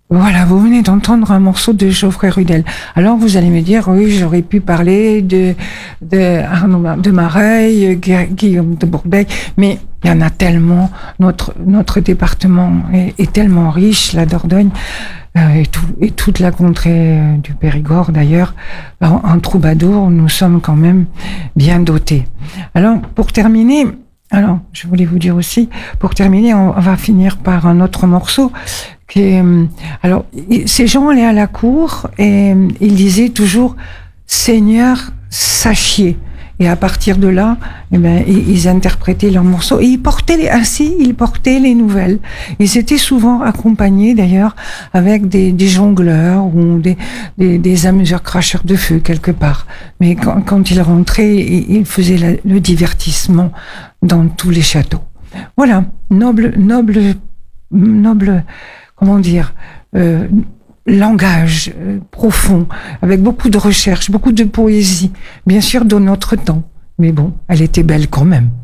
Voilà, vous venez d'entendre un morceau de Geoffrey Rudel. Alors vous allez me dire, oui, j'aurais pu parler de Arnaud de Mareil, Guillaume de Bourbeil, mais il y en a tellement. Notre département est tellement riche, la Dordogne, et toute la contrée du Périgord d'ailleurs. En troubadour, nous sommes quand même bien dotés. Alors, pour terminer, je voulais vous dire aussi, pour terminer, on va finir par un autre morceau. Ces gens allaient à la cour et ils disaient toujours Seigneur, sachiez. Et à partir de là, ils interprétaient leurs morceaux et ils portaient les nouvelles. Ils étaient souvent accompagnés d'ailleurs avec des jongleurs ou des amuseurs cracheurs de feu quelque part. Mais quand ils rentraient, ils faisaient le divertissement dans tous les châteaux. Voilà, noble, comment dire, langage profond, avec beaucoup de recherche, beaucoup de poésie, bien sûr de notre temps. Mais bon, elle était belle quand même.